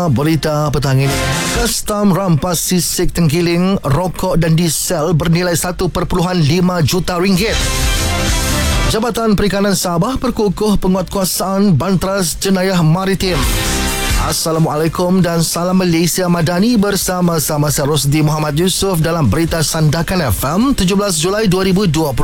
Berita petang ini, Custom rampas sisik tenggiling rokok dan diesel bernilai 1.5 juta ringgit. Jabatan Perikanan Sabah perkukuh penguatkuasaan Banteras Jenayah Maritim. Assalamualaikum dan salam Malaysia Madani, bersama-sama saya Rosdi Muhammad Yusof dalam Berita Sandakan FM 17 Julai 2020.